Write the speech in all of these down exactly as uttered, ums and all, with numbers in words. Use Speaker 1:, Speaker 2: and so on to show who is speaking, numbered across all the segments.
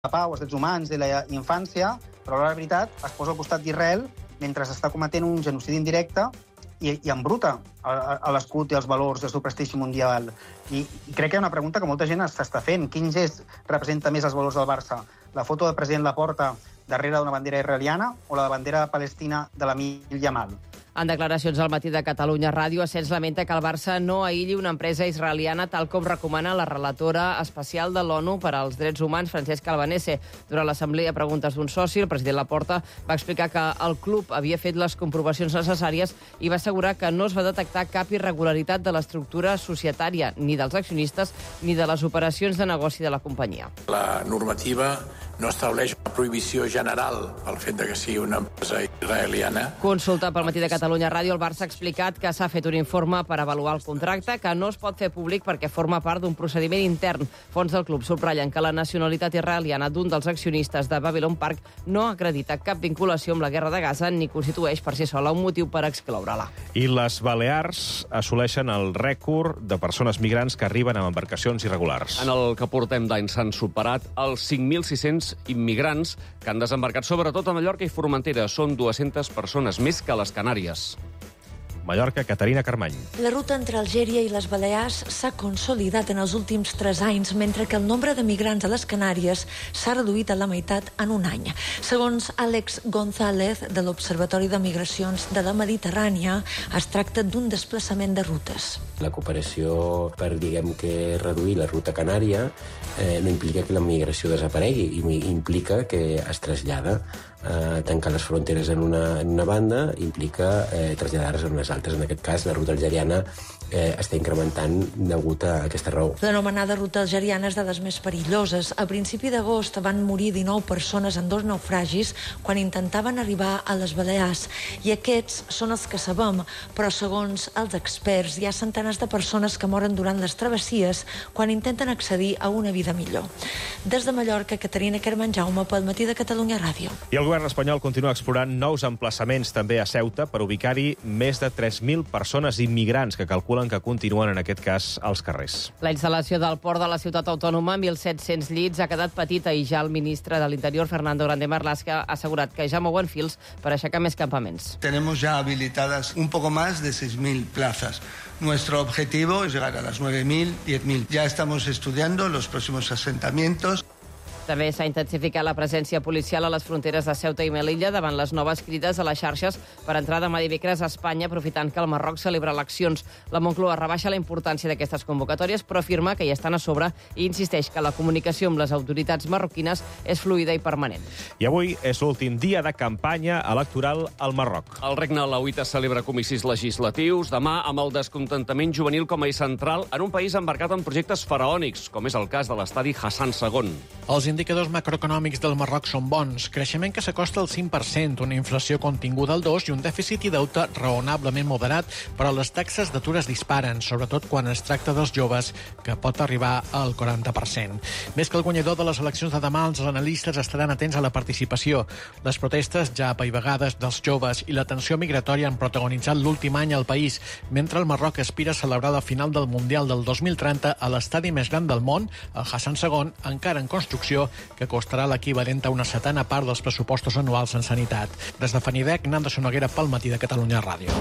Speaker 1: pau, els drets humans i la infància, però a la veritat es posa al costat d'Israel mentre s'està cometent un genocidi indirecte i, i embruta a, a l'escut i els valors del seu prestigi mundial. I, I crec que hi ha una pregunta que molta gent s'està fent. Quin gest representa més els valors del Barça? La foto del president Laporta darrere d'una bandera israeliana o la bandera palestina de l'Amil Yamal?
Speaker 2: En declaracions al matí de Catalunya Ràdio, Asens lamenta que el Barça no aïlli una empresa israeliana tal com recomana la relatora especial de l'ONU per als drets humans, Francesca Albanese. Durant l'assemblea Preguntes d'un soci, el president Laporta va explicar que el club havia fet les comprovacions necessàries i va assegurar que no es va detectar cap irregularitat de l'estructura societària, ni dels accionistes, ni de les operacions de negoci de la companyia.
Speaker 3: La normativa no estableix una prohibició general pel fet de que sigui una empresa israeliana.
Speaker 2: Consulta pel matí de Catalunya Ràdio, el Barça ha explicat que s'ha fet un informe per avaluar el contracte, que no es pot fer públic perquè forma part d'un procediment intern. Fons del club subratllen que la nacionalitat israeliana d'un dels accionistes de Babylon Park no acredita cap vinculació amb la guerra de Gaza ni constitueix per si sola un motiu per excloure-la.
Speaker 4: I les Balears assoleixen el rècord de persones migrants que arriben amb embarcacions irregulars.
Speaker 5: En el que portem d'any s'han superat els cinc mil sis-cents immigrants que han desembarcat sobretot a Mallorca i Formentera. Són dues-centes persones més que a les Canàries.
Speaker 4: Mallorca, Caterina Carmany.
Speaker 6: La ruta entre Algèria i les Balears s'ha consolidat en els últims tres anys, mentre que el nombre de migrants a les Canàries s'ha reduït a la meitat en un any. Segons Àlex González, de l'Observatori de Migracions de la Mediterrània, es tracta d'un desplaçament de rutes.
Speaker 7: La cooperació per, diguem que, reduir la ruta canària eh, no implica que la migració desaparegui, i implica que es trasllada. Eh, tancar les fronteres en una, en una banda implica eh, traslladar-les en unes altres. En aquest cas, la ruta algeriana eh, està incrementant degut a aquesta raó.
Speaker 6: L'anomenada ruta algeriana és de les més perilloses. A principi d'agost van morir dinou persones en dos naufragis quan intentaven arribar a les Balears. I aquests són els que sabem, però segons els experts hi ha centenars de persones que moren durant les travessies quan intenten accedir a una vida millor. Des de Mallorca, Caterina Carmen Jaume, pel matí de Catalunya Ràdio.
Speaker 4: I el govern espanyol continua explorant nous emplaçaments també a Ceuta per ubicar-hi més de tres mil persones immigrants que calculen que continuen, en aquest cas, als carrers.
Speaker 2: La instal·lació del port de la ciutat autònoma, mil set-cents llits, ha quedat petita i ja el ministre de l'Interior, Fernando Grande Marlaska, ha assegurat que ja mouen fils per aixecar més campaments.
Speaker 8: Tenemos ya habilitadas un poco más de seis mil plazas. Nuestro objetivo es llegar a las nueve mil, diez mil. Ya estamos estudiando los próximos asentamientos.
Speaker 2: També s'ha intensificat la presència policial a les fronteres de Ceuta i Melilla davant les noves crides a les xarxes per entrar demà dimecres a Espanya, aprofitant que el Marroc celebra eleccions. La Moncloa rebaixa la importància d'aquestes convocatòries, però afirma que hi estan a sobre i insisteix que la comunicació amb les autoritats marroquines és fluida i permanent.
Speaker 4: I avui és l'últim dia de campanya electoral al Marroc.
Speaker 5: El regne alauita celebra comicis legislatius demà amb el descontentament juvenil com a eix central en un país embarcat en projectes faraònics, com és el cas de l'estadi Hassan segon.
Speaker 9: Els indicadors macroeconòmics del Marroc són bons. Creixement que s'acosta al cinc per cent, una inflació continguda al dos i un dèficit i deute raonablement moderat, però les taxes d'atur es disparen, sobretot quan es tracta dels joves, que pot arribar al quaranta per cent. Més que el guanyador de les eleccions de demà, els analistes estaran atents a la participació. Les protestes ja apaivagades dels joves i la tensió migratòria han protagonitzat l'últim any al país, mentre el Marroc aspira a celebrar la final del Mundial del dos mil trenta a l'estadi més gran del món, el Hassan segon, encara en construcció, que costarà l'equivalent a una setena part dels pressupostos anuals en sanitat. Des de Fanidec, Nando Sonoguera pel matí de Catalunya Ràdio.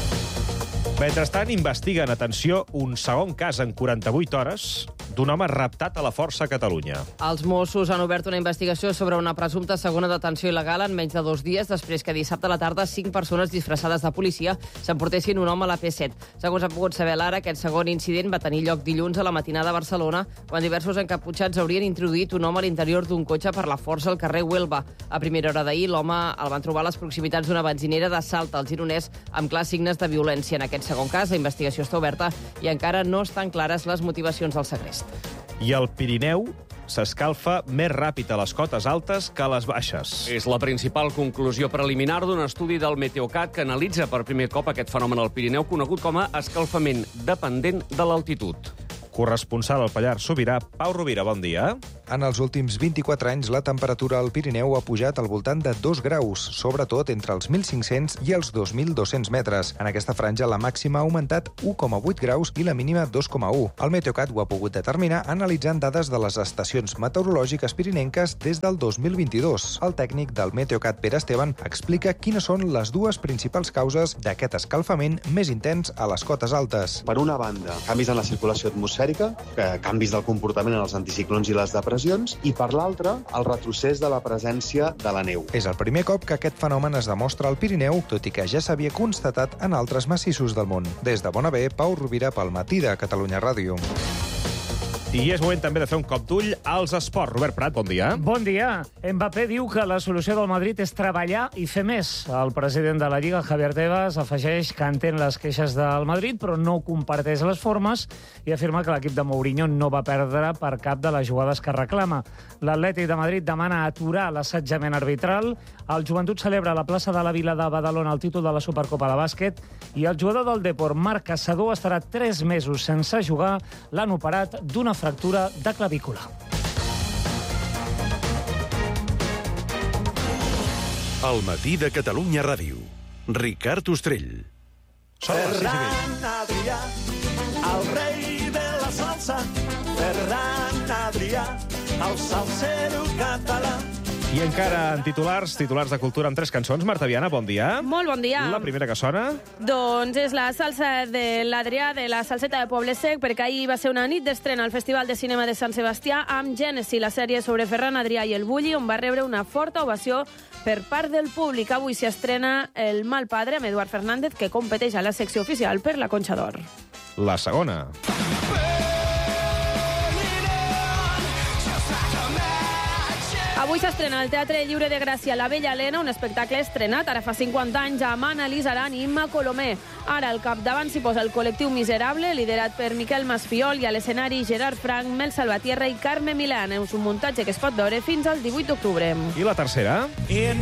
Speaker 4: Mentrestant, investiguen, atenció, un segon cas en quaranta-vuit hores d'un home raptat a la força a Catalunya.
Speaker 2: Els Mossos han obert una investigació sobre una presumpta segona detenció il·legal en menys de dos dies després que dissabte a la tarda cinc persones disfressades de policia s'emportessin un home a l'A P set. Segons ha pogut saber l'Ara, aquest segon incident va tenir lloc dilluns a la matinada a Barcelona, quan diversos encaputxats haurien introduït un home a l'interior d'un cotxe per la força al carrer Huelva. A primera hora d'ahir, l'home el van trobar a les proximitats d'una benzinera de Salta, al Gironès, amb clars signes de violència. En aquest segon cas, la investigació està oberta i encara no estan clares les motivacions del segrest.
Speaker 4: I el Pirineu s'escalfa més ràpid a les cotes altes que a les baixes.
Speaker 5: És la principal conclusió preliminar d'un estudi del Meteocat que analitza per primer cop aquest fenomen al Pirineu, conegut com a escalfament dependent de l'altitud.
Speaker 4: Corresponsal al Pallars Sobirà, Pau Rovira, bon dia.
Speaker 10: En els últims vint-i-quatre anys, la temperatura al Pirineu ha pujat al voltant de dos graus, sobretot entre els mil cinc-cents i els dos mil dos-cents metres. En aquesta franja, la màxima ha augmentat u coma vuit graus i la mínima dos coma u. El Meteocat ho ha pogut determinar analitzant dades de les estacions meteorològiques pirinenques des del dos mil vint-i-dos. El tècnic del Meteocat, Pere Esteban, explica quines són les dues principals causes d'aquest escalfament més intens a les cotes altes.
Speaker 11: Per una banda, canvis en la circulació atmosfèrica, canvis del comportament en els anticiclons i les depressions, i per l'altra, el retrocés de la presència de la neu.
Speaker 10: És el primer cop que aquest fenomen es demostra al Pirineu, tot i que ja s'havia constatat en altres massissos del món. Des de Bonavè, Pau Rovira pel Matí de Catalunya Ràdio.
Speaker 4: I és moment també de fer un cop d'ull als esports. Robert Prat, bon dia.
Speaker 12: Bon dia. Mbappé diu que la solució del Madrid és treballar i fer més. El president de la Lliga, Javier Tebas, afegeix que entén les queixes del Madrid, però no comparteix les formes i afirma que l'equip de Mourinho no va perdre per cap de les jugades que reclama. L'Atlètic de Madrid demana aturar l'assetjament arbitral, el Joventut celebra a la plaça de la Vila de Badalona el títol de la Supercopa de bàsquet i el jugador del Depor, Marc Caçador, estarà tres mesos sense jugar. L'han operat d'una fractura de clavícula.
Speaker 13: Al Matí de Catalunya Ràdio. Ricard Ostrell.
Speaker 14: Ferran Adrià, el rei de la salsa. Ferran Adrià, el salsero català.
Speaker 4: I encara en titulars, titulars de cultura amb tres cançons. Marta Viana, bon dia.
Speaker 15: Molt bon dia.
Speaker 4: La primera que sona?
Speaker 15: Doncs és la salsa de l'Adrià, de la salseta de Poble Sec, perquè ahir va ser una nit d'estrena al Festival de Cinema de Sant Sebastià amb Gènesi, la sèrie sobre Ferran Adrià i el Bulli, on va rebre una forta ovació per part del públic. Avui s'hi estrena El mal padre, amb Eduard Fernández, que competeix a la secció oficial per la Conxa d'Or.
Speaker 4: La segona.
Speaker 15: Avui s'estrena al Teatre Lliure de Gràcia La Bella Helena, un espectacle estrenat ara fa cinquanta anys amb Anna Lizaran i Imma Colomé. Ara al capdavant s'hi posa el col·lectiu Miserable, liderat per Miquel Masfiol, i a l'escenari Gerard Frank, Mel Salvatierra i Carme Milán. És un muntatge que es pot veure fins al divuit d'octubre.
Speaker 4: I la tercera?
Speaker 14: In